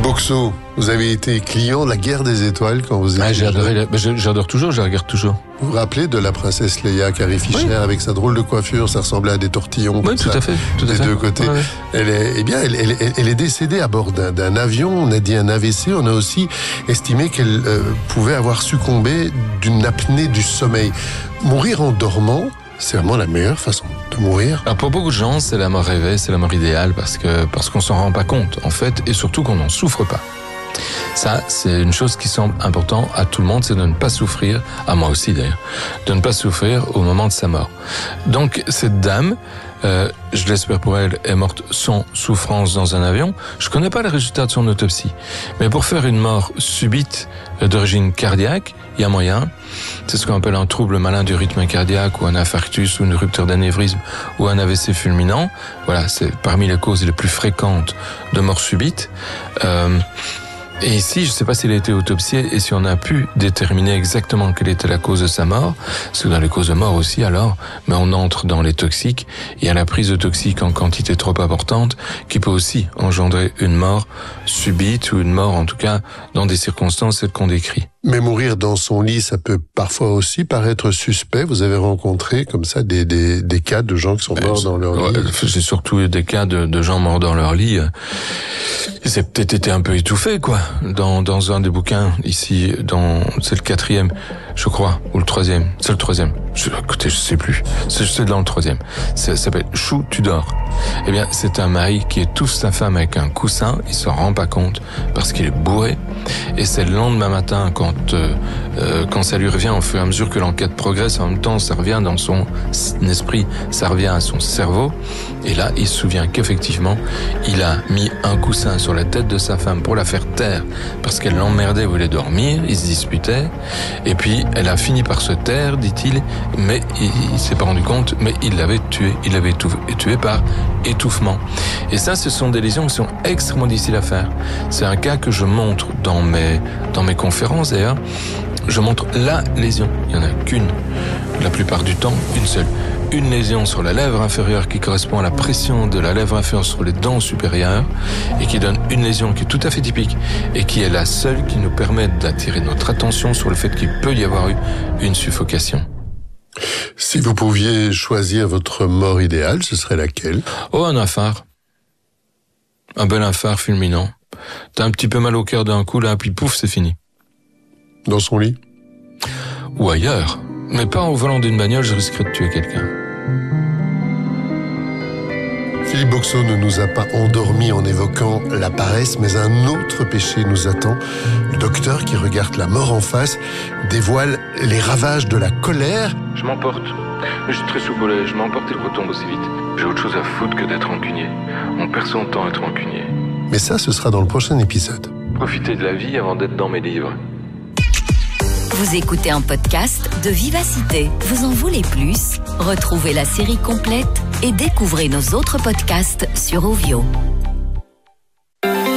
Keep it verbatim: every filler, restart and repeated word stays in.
Boxo, vous avez été client de la Guerre des Étoiles quand vous étiez ah, j'ai jeune. adoré, la... j'adore toujours, je la regarde toujours. Vous vous rappelez de la princesse Leia, Carrie Fisher, oui. avec sa drôle de coiffure, ça ressemblait à des tortillons. Oui, tout ça, à fait. Tout des à fait. deux côtés. Ouais, ouais. Elle est, eh bien, elle, elle, elle est décédée à bord d'un, d'un avion. On a dit un A V C. On a aussi estimé qu'elle euh, pouvait avoir succombé d'une apnée du sommeil. Mourir en dormant, c'est vraiment la meilleure façon de mourir. Alors pour beaucoup de gens, c'est la mort rêvée, c'est la mort idéale parce que parce qu'on s'en rend pas compte en fait, et surtout qu'on n'en souffre pas. Ça, c'est une chose qui semble importante à tout le monde, c'est de ne pas souffrir, à moi aussi d'ailleurs, de ne pas souffrir au moment de sa mort. Donc cette dame, euh, je l'espère pour elle, est morte sans souffrance dans un avion. Je connais pas les résultats de son autopsie, mais pour faire une mort subite euh, d'origine cardiaque, il y a moyen. C'est ce qu'on appelle un trouble malin du rythme cardiaque ou un infarctus ou une rupture d'anévrisme ou un A V C fulminant. Voilà, c'est parmi les causes les plus fréquentes de mort subite. Euh, Et ici, je ne sais pas s'il a été autopsié et si on a pu déterminer exactement quelle était la cause de sa mort, parce que dans les causes de mort aussi, alors, mais on entre dans les toxiques. Il y a la prise de toxiques en quantité trop importante qui peut aussi engendrer une mort subite ou une mort, en tout cas, dans des circonstances qu'on décrit. Mais mourir dans son lit, ça peut parfois aussi paraître suspect. Vous avez rencontré comme ça des, des, des cas de gens qui sont morts dans leur lit. C'est surtout des cas de, de gens morts dans leur lit. Ils ont peut-être été un peu étouffés, quoi. Dans, dans un des bouquins, ici, dans, c'est le quatrième, je crois, ou le troisième. C'est le troisième. Je, écoutez, je sais plus. C'est, c'est dans le troisième. Ça s'appelle Chou, tu dors. Eh bien, c'est un mari qui étouffe sa femme avec un coussin. Il s'en rend pas compte parce qu'il est bourré. Et c'est le lendemain matin, quand, euh, euh, quand ça lui revient, au fur et à mesure que l'enquête progresse, en même temps, ça revient dans son esprit, ça revient à son cerveau. Et là, il se souvient qu'effectivement, il a mis un coussin sur la tête de sa femme pour la faire taire parce qu'elle l'emmerdait, voulait dormir, ils se disputaient. Et puis, elle a fini par se taire, dit-il, mais il, il s'est pas rendu compte, mais il l'avait tué, il l'avait tué par étouffement. Et ça, ce sont des lésions qui sont extrêmement difficiles à faire. C'est un cas que je montre dans mes, dans mes conférences d'ailleurs. Je montre la lésion. Il n'y en a qu'une. La plupart du temps, une seule. Une lésion sur la lèvre inférieure qui correspond à la pression de la lèvre inférieure sur les dents supérieures et qui donne une lésion qui est tout à fait typique et qui est la seule qui nous permet d'attirer notre attention sur le fait qu'il peut y avoir eu une suffocation. Si vous pouviez choisir votre mort idéale, ce serait laquelle ? Oh, un infart. Un bel infart fulminant. T'as un petit peu mal au cœur d'un coup, là, puis pouf, c'est fini. Dans son lit ? Ou ailleurs. Mais pas au volant d'une bagnole, je risquerais de tuer quelqu'un. Philippe Boxo ne nous a pas endormis en évoquant la paresse, mais un autre péché nous attend. Le docteur qui regarde la mort en face dévoile les ravages de la colère. Je m'emporte. Je suis très soupolé, je m'emporte et je retombe aussi vite. J'ai autre chose à foutre que d'être rancunier. On perd son temps à être rancunier. Mais ça, ce sera dans le prochain épisode. Profitez de la vie avant d'être dans mes livres. Vous écoutez un podcast de Vivacité. Vous en voulez plus? Retrouvez la série complète et découvrez nos autres podcasts sur Ovio.